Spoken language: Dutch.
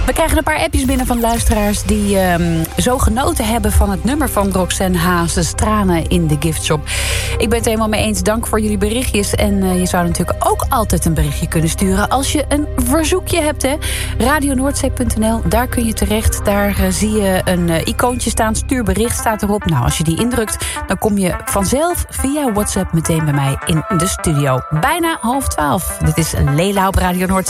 We krijgen een paar appjes binnen van luisteraars die zo genoten hebben van het nummer van Roxanne Hazes, Tranen in de Giftshop. Ik ben het helemaal mee eens. Dank voor jullie berichtjes. En je zou natuurlijk ook altijd een berichtje kunnen sturen als je een verzoekje hebt. Hè? RadioNoordzee.nl, daar kun je terecht. Daar zie je een icoontje staan. Stuurbericht staat erop. Nou, als je die indrukt, dan kom je vanzelf via WhatsApp meteen bij mij in de studio. Bijna 11:30. Dit is Leila op Radio Noordzee.